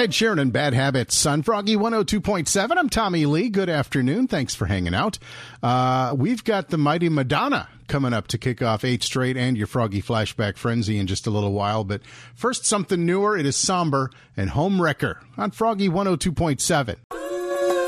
Ed Sheeran and Bad Habits on Froggy 102.7. I'm Tommy Lee. Good afternoon. Thanks for hanging out. We've got the mighty Madonna coming up to kick off 8 Straight and your Froggy Flashback Frenzy in just a little while. But first, something newer. It is Somber and Home Wrecker on Froggy 102.7.